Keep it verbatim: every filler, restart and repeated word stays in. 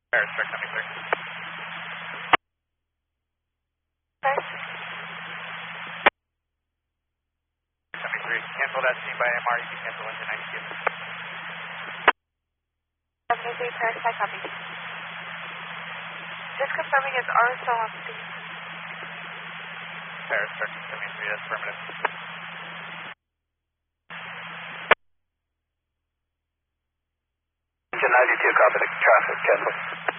Paris, check seventy-three. Okay. seventy-three, cancel that scene by M R, you can cancel into ninety-two. seventy-three, Paris, I copy. Just confirming, is R still on scene? Paris, check seventy-three, that's affirmative. ninety-two, copy the traffic, cancel.